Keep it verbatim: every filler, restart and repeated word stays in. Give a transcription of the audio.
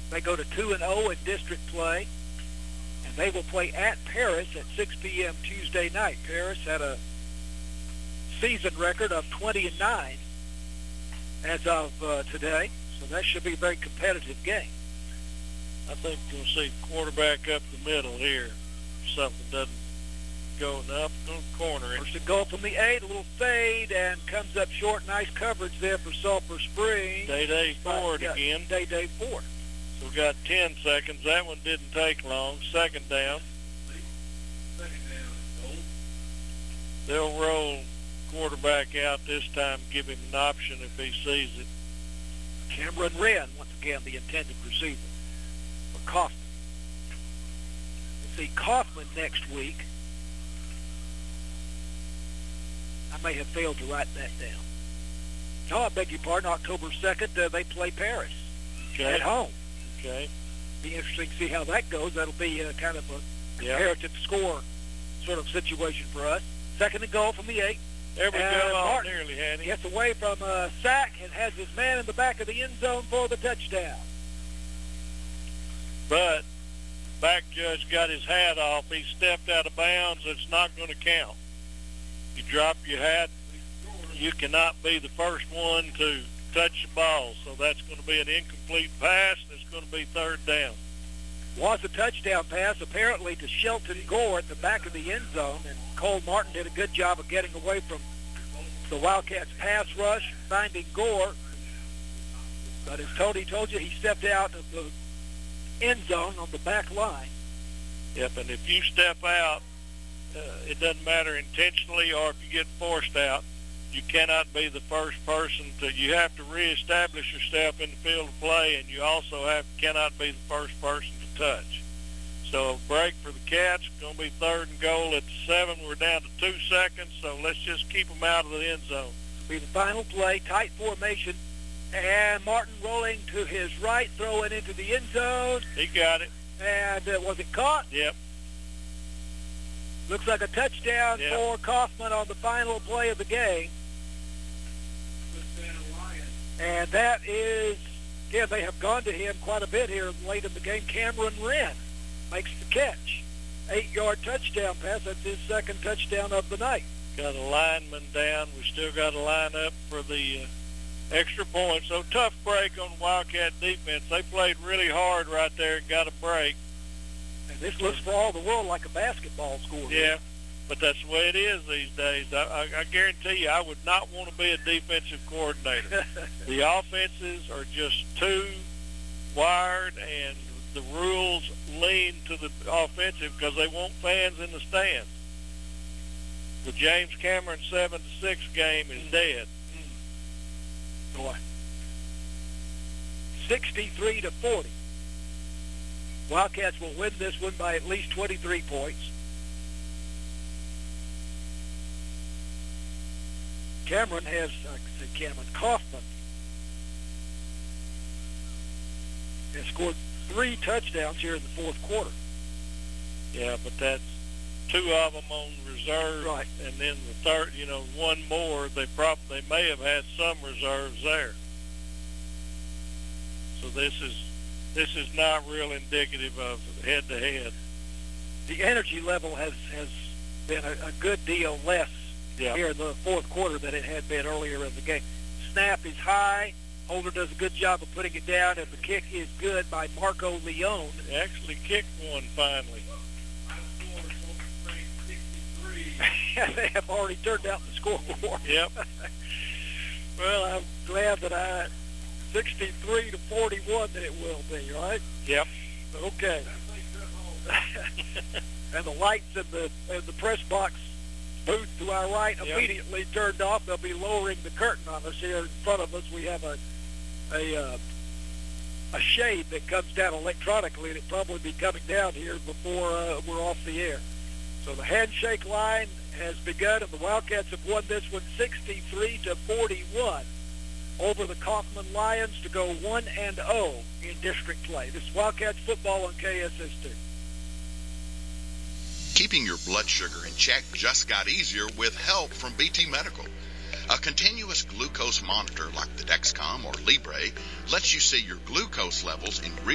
They go to two and oh in district play, and they will play at Paris at six p.m. Tuesday night. Paris had a season record of twenty and nine as of uh, today, so that should be a very competitive game. I think you'll see quarterback up the middle here. If something doesn't go up, go corner it. First and goal from the eight, a little fade, and comes up short. Nice coverage there for Sulphur Springs. Day-Day Ford yeah, again. Day-Day Ford. So we got ten seconds. That one didn't take long. Second down. They'll roll quarterback out this time, give him an option if he sees it. Cameron Wren, once again, the intended receiver for Kaufman. We'll see Kaufman next week. I may have failed to write that down. No, I beg your pardon. October second, uh, they play Paris okay. at home. Okay. Be interesting to see how that goes. That'll be uh, kind of a comparative yep. score sort of situation for us. Second and goal from the eight. There we and go. Martin nearly had him. Gets away from a sack and has his man in the back of the end zone for the touchdown. But back judge got his hat off. He stepped out of bounds. It's not going to count. You drop your hat, you cannot be the first one to touch the ball. So that's going to be an incomplete pass, and it's going to be third down. Was a touchdown pass apparently to Shelton Gore at the back of the end zone, and Cole Martin did a good job of getting away from the Wildcats pass rush, finding Gore. But as Tony told you, he stepped out of the end zone on the back line. Yep, and if you step out, uh, it doesn't matter intentionally or if you get forced out, you cannot be the first person to, you have to reestablish yourself in the field of play, and you also have cannot be the first person to touch. So a break for the Cats, going to be third and goal at the seven. We're down to two seconds, so let's just keep them out of the end zone. It'll be the final play, tight formation, and Martin rolling to his right, throwing into the end zone. He got it. And uh, was it caught? Yep. Looks like a touchdown yep. for Kaufman on the final play of the game. And that is, again, they have gone to him quite a bit here late in the game. Cameron Wren makes the catch. Eight-yard touchdown pass. That's his second touchdown of the night. Got a lineman down. We still got to line up for the uh, extra point. So tough break on Wildcat defense. They played really hard right there and got a break. And this looks for all the world like a basketball score. Yeah, but that's the way it is these days. I, I, I guarantee you I would not want to be a defensive coordinator. The offenses are just too wired, and the rules lean to the offensive because they want fans in the stands. The James Cameron seven to six game is dead. Boy. sixty-three to forty. Wildcats will win this one by at least twenty-three points. Cameron has, I said Cameron, Kaufman has scored three touchdowns here in the fourth quarter. Yeah, but that's two of them on reserve, right? And then the third, you know, one more. They probably they may have had some reserves there. So this is this is not real indicative of head to head. The energy level has has been a, a good deal less yeah. here in the fourth quarter than it had been earlier in the game. Snap is high. Holder does a good job of putting it down, and the kick is good by Marco Leone. He actually kicked one finally. They have already turned out the scoreboard. Yep. Well, I'm glad that I, sixty-three to forty-one that it will be, right? Yep. Okay. And the lights in the in the press box booth to our right yep. immediately turned off. They'll be lowering the curtain on us here in front of us. We have a a uh, a shade that comes down electronically, and it'll probably be coming down here before uh, we're off the air. So the handshake line has begun, and the Wildcats have won this one sixty-three to forty-one over the Kaufman Lions to go one and oh in district play. This is Wildcats football on K S S two. Keeping your blood sugar in check just got easier with help from B T Medical. A continuous glucose monitor like the Dexcom or Libre lets you see your glucose levels in real